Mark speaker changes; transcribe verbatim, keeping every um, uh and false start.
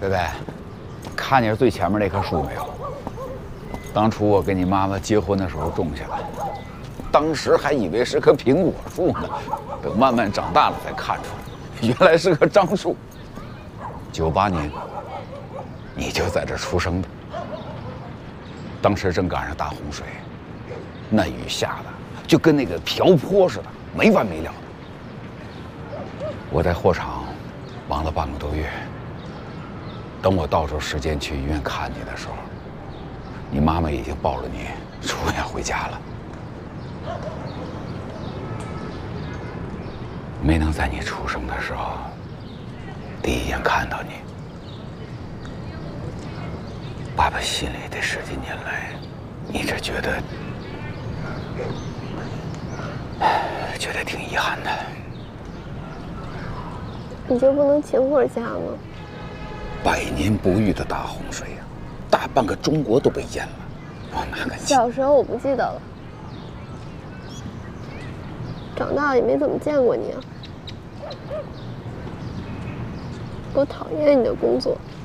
Speaker 1: 贝贝，看见最前面那棵树没有？当初我跟你妈妈结婚的时候种下的，当时还以为是棵苹果树呢，等慢慢长大了才看出来，原来是棵樟树。九八年，你就在这出生的。当时正赶上大洪水，那雨下的就跟那个瓢泼似的，没完没了的。我在货场忙了半个多月，等我倒出时间去医院看你的时候，你妈妈已经抱着你出院回家了。没能在你出生的时候第一眼看到你，爸爸心里这十几年来一直觉得，觉得挺遗憾的。
Speaker 2: 你就不能请会儿假吗？
Speaker 1: 百年不遇的大洪水呀、啊，大半个中国都被淹了，我哪敢请？
Speaker 2: 小时候我不记得了，长大了也没怎么见过你啊。我讨厌你的工作。